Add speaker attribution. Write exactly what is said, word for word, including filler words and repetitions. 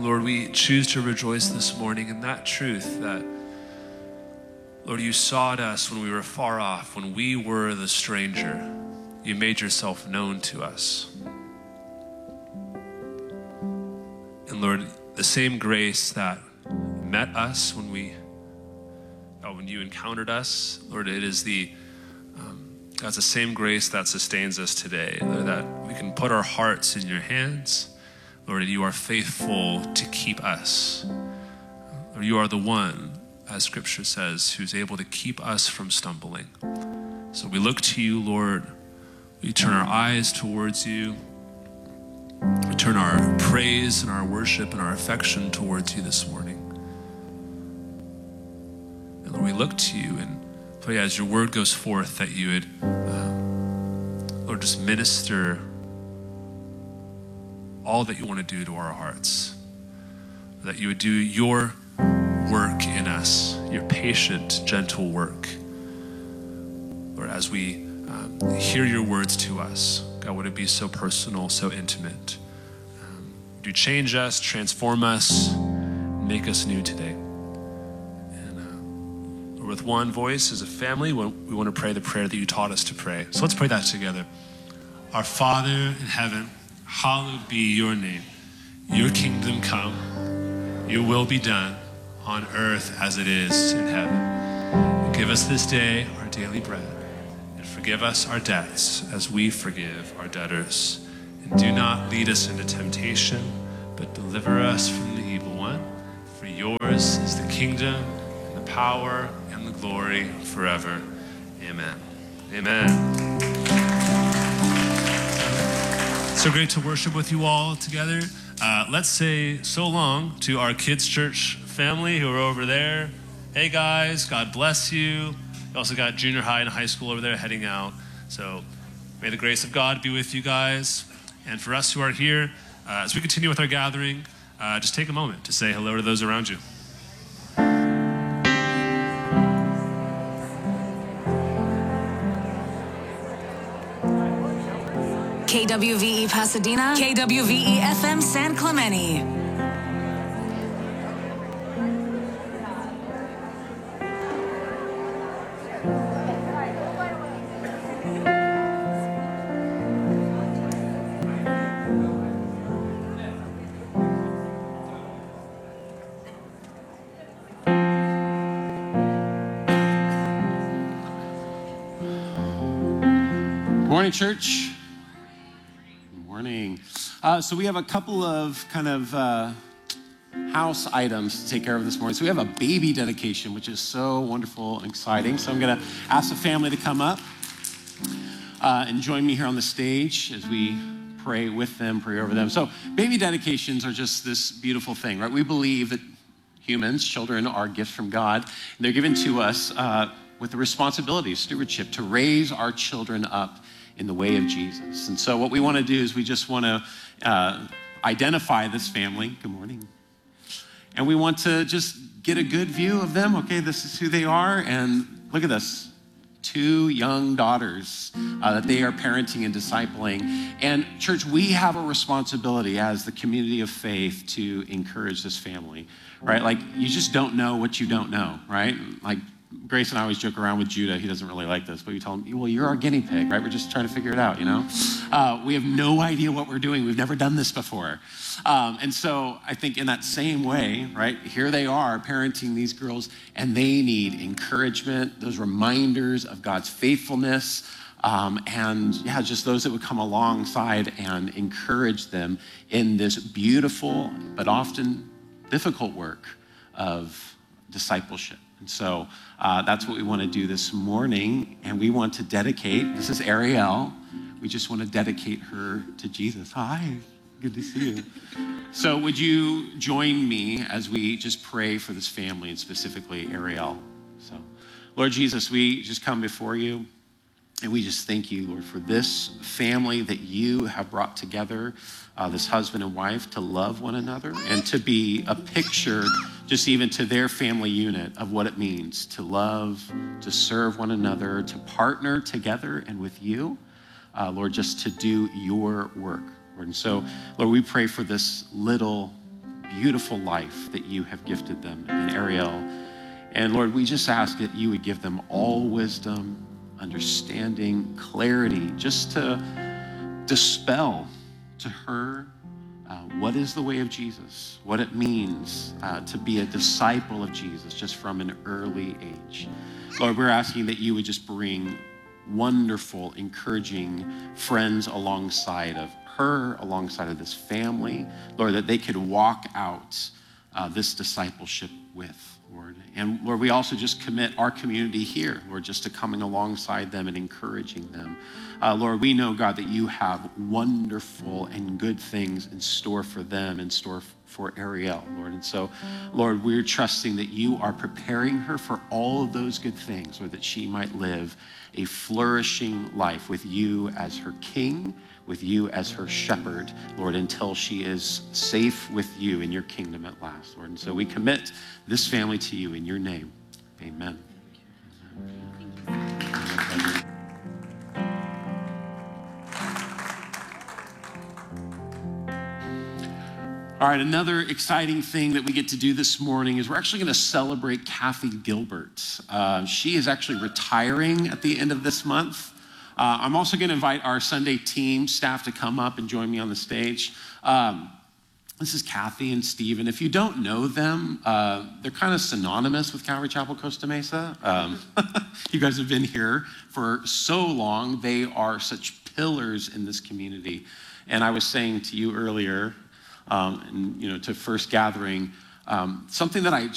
Speaker 1: Lord, we choose to rejoice this morning in that truth that, Lord, you sought us when we were far off, when we were the stranger. You made yourself known to us. And Lord, the same grace that met us when we, oh, when you encountered us, Lord, it is the, um, that's the same grace that sustains us today, Lord, that we can put our hearts in your hands. Lord, you are faithful to keep us. Lord, you are the one, as scripture says, who's able to keep us from stumbling. So we look to you, Lord. We turn our eyes towards you. We turn our praise and our worship and our affection towards you this morning. And Lord, we look to you and pray as your word goes forth that you would, uh, Lord, just minister all that you want to do to our hearts. That you would do your work in us, your patient, gentle work. Lord, as we um, hear your words to us, God, would it be so personal, so intimate. Um, would you change us, transform us, make us new today. And uh, Lord, with one voice as a family, we want to pray the prayer that you taught us to pray. So let's pray that together. Our Father in heaven, hallowed be your name. Your kingdom come, your will be done on earth as it is in heaven. And give us this day our daily bread, and forgive us our debts as we forgive our debtors. And do not lead us into temptation, but deliver us from the evil one. For yours is the kingdom, and the power, and the glory forever. Amen. Amen. So great to worship with you all together. Uh, let's say so long to our kids' church family who are over there. Hey guys, God bless you. We also got junior high and high school over there heading out. So may the grace of God be with you guys. And for us who are here, uh, as we continue with our gathering, uh, just take a moment to say hello to those around you.
Speaker 2: K W V E Pasadena, K W V E F M San Clemente.
Speaker 3: Good morning, church. Uh, so we have a couple of kind of uh, house items to take care of this morning. So we have a baby dedication, which is so wonderful and exciting. So I'm going to ask the family to come up uh, and join me here on the stage as we pray with them, pray over them. So baby dedications are just this beautiful thing, right? We believe that humans, children, are gifts from God. And they're given to us uh, with the responsibility of stewardship to raise our children up in the way of Jesus. And so what we want to do is we just want to uh, identify this family. Good morning. And we want to just get a good view of them. Okay, this is who they are. And look at this. Two young daughters uh, that they are parenting and discipling. And church, we have a responsibility as the community of faith to encourage this family, right? Like, you just don't know what you don't know, right? Like, Grace and I always joke around with Judah. He doesn't really like this, but we tell him, well, you're our guinea pig, right? We're just trying to figure it out, you know? Uh, we have no idea what we're doing. We've never done this before. Um, and so I think in that same way, right, here they are parenting these girls, and they need encouragement, those reminders of God's faithfulness, um, and yeah, just those that would come alongside and encourage them in this beautiful but often difficult work of discipleship. And so uh, that's what we want to do this morning. And we want to dedicate, this is Ariel. We just want to dedicate her to Jesus. Hi, good to see you. So would you join me as we just pray for this family and specifically Ariel? So Lord Jesus, we just come before you. And we just thank you, Lord, for this family that you have brought together, uh, this husband and wife, to love one another and to be a picture, just even to their family unit, of what it means to love, to serve one another, to partner together and with you, uh, Lord, just to do your work, Lord. And so, Lord, we pray for this little, beautiful life that you have gifted them in Ariel. And Lord, we just ask that you would give them all wisdom, understanding, clarity, just to dispel to her uh, what is the way of Jesus, what it means uh, to be a disciple of Jesus just from an early age. Lord, we're asking that you would just bring wonderful, encouraging friends alongside of her, alongside of this family, Lord, that they could walk out uh, this discipleship with, Lord. And Lord, we also just commit our community here, Lord, just to coming alongside them and encouraging them. Uh, Lord, we know, God, that you have wonderful and good things in store for them, in store for Ariel, Lord. And so, Lord, we're trusting that you are preparing her for all of those good things, Lord, that she might live a flourishing life with you as her king, with you as her shepherd, Lord, until she is safe with you in your kingdom at last, Lord. And so we commit this family to you in your name. Amen. All right, another exciting thing that we get to do this morning is we're actually going to celebrate Kathy Gilbert. Uh, she is actually retiring at the end of this month. Uh, I'm also going to invite our Sunday team staff to come up and join me on the stage. Um, this is Kathy and Stephen. If you don't know them, uh, they're kind of synonymous with Calvary Chapel Costa Mesa. Um, you guys have been here for so long. They are such pillars in this community. And I was saying to you earlier, um, and you know, to First Gathering, um, something that I